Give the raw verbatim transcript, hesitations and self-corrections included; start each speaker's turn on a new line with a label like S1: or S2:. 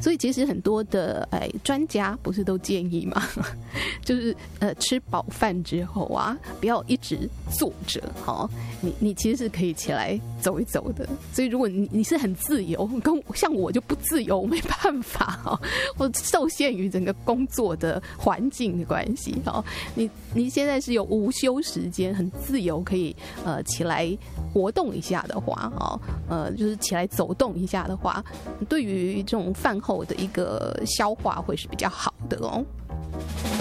S1: 所以其实很多的哎专家不是都建议吗？就是呃吃饱饭之后啊，不要一直坐着，好、哦，你你其实是可以起来走一走的。所以如果你你是很自由，跟像我就不自由，我没办法哦，我受限于整个工作的环境的关系哦。你你现在是有午休时间，很自由，可以呃起来活动一下的话，哦，呃就是起来走动一下的话，对于这种饭后的一个消化会是比较好的哦。